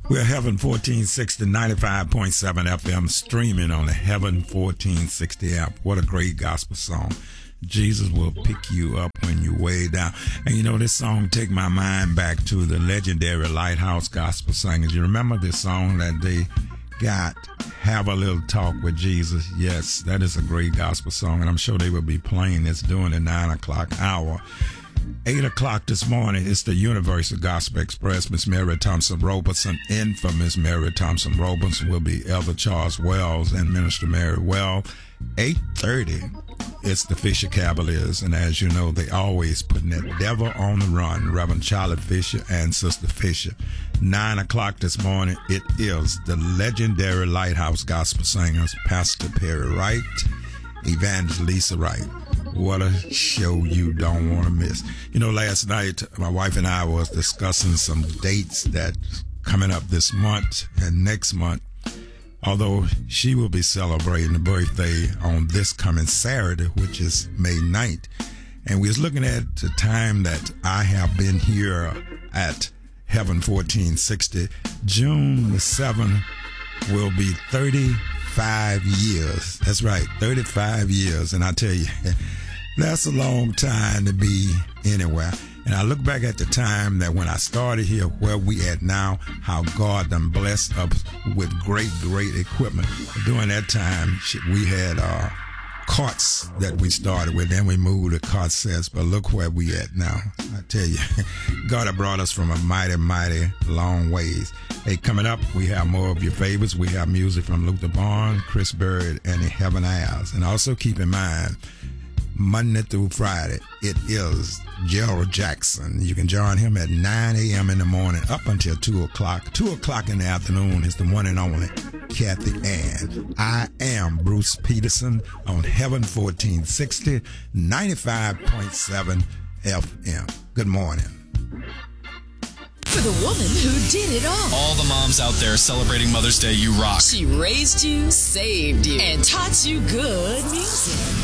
We're Heaven 1460, 95.7 FM, streaming on the Heaven 1460 app. What a great gospel song. Jesus will pick you up when you're way down. And you know, this song take my mind back to the legendary Lighthouse Gospel Singers. You remember this song that they got, Have a Little Talk with Jesus? Yes, that is a great gospel song, and I'm sure they will be playing this during the 9 o'clock hour. 8 o'clock this morning, it's the Universal Gospel Express. Miss Mary Thompson Robertson, infamous Mary Thompson Robertson, will be Elder Charles Wells and Minister Mary Well. 8:30, it's the Fisher Cavaliers, and as you know, they always putting that devil on the run, Reverend Charlotte Fisher and Sister Fisher. 9 o'clock this morning, it is the legendary Lighthouse Gospel Singers, Pastor Perry Wright, Evangelist Lisa Wright. What a show you don't want to miss. You know, last night, my wife and I was discussing some dates that coming up this month and next month, although she will be celebrating a birthday on this coming Saturday, which is May 9th. And we was looking at the time that I have been here at Heaven 1460. June the 7th will be 35 years. That's right, 35 years. And I tell you, that's a long time to be anywhere. And I look back at the time that when I started here, where we at now, how God done blessed us with great equipment. During that time, we had carts that we started with, then we moved to cart sets, but look where we at now. I tell you, God has brought us from a mighty long ways. Hey, coming up, we have more of your favorites. We have music from Luther Barnes, Chris Bird, and the Heaven Hours. And also keep in mind, Monday through Friday, it is Gerald Jackson. You can join him at 9 a.m. in the morning up until 2 o'clock. 2 o'clock in the afternoon is the one and only Kathy Ann. I am Bruce Peterson on Heaven 1460, 95.7 FM. Good morning. For the woman who did it all the moms out there celebrating Mother's Day, you rock. She raised you, saved you, and taught you good music.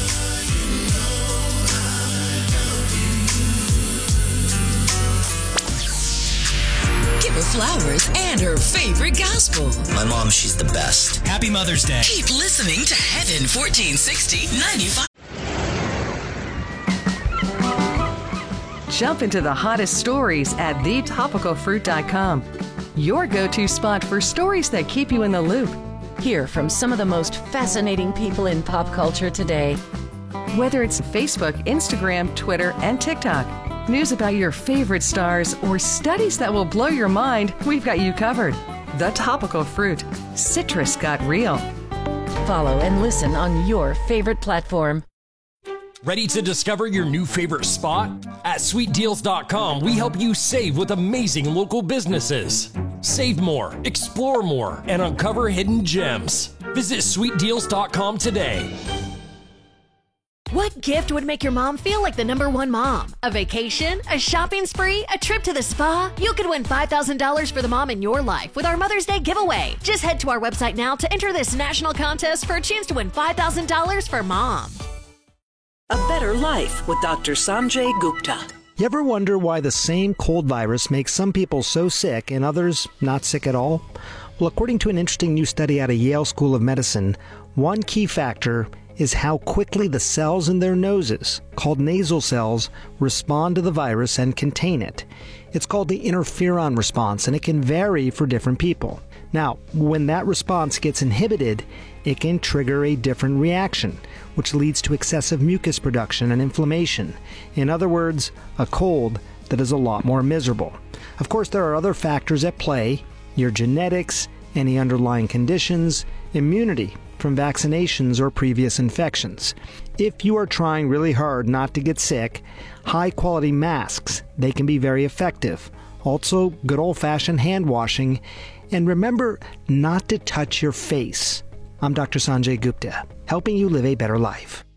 Give her flowers and her favorite gospel. My mom, she's the best. Happy Mother's Day. Keep listening to Heaven 1460, 95. Jump into the hottest stories at thetopicalfruit.com. Your go-to spot for stories that keep you in the loop. Hear from some of the most fascinating people in pop culture today. Whether it's Facebook, Instagram, Twitter, and TikTok, news about your favorite stars, or studies that will blow your mind, we've got you covered. The Topical Fruit. Citrus got real. Follow and listen on your favorite platform. Ready to discover your new favorite spot? At sweetdeals.com, we help you save with amazing local businesses. Save more, explore more, and uncover hidden gems. Visit sweetdeals.com today. What gift would make your mom feel like the #1 mom? A vacation? A shopping spree? A trip to the spa? You could win $5,000 for the mom in your life with our Mother's Day giveaway. Just head to our website now to enter this national contest for a chance to win $5,000 for mom. A Better Life with Dr. Sanjay Gupta. You ever wonder why the same cold virus makes some people so sick and others not sick at all? Well, according to an interesting new study out of Yale School of Medicine, one key factor is how quickly the cells in their noses, called nasal cells, respond to the virus and contain it. It's called the interferon response, and it can vary for different people. Now, when that response gets inhibited, it can trigger a different reaction, which leads to excessive mucus production and inflammation. In other words, a cold that is a lot more miserable. Of course, there are other factors at play: your genetics, any underlying conditions, immunity from vaccinations or previous infections. If you are trying really hard not to get sick, high-quality masks, they can be very effective. Also, good old-fashioned hand washing, and remember not to touch your face. I'm Dr. Sanjay Gupta, helping you live a better life.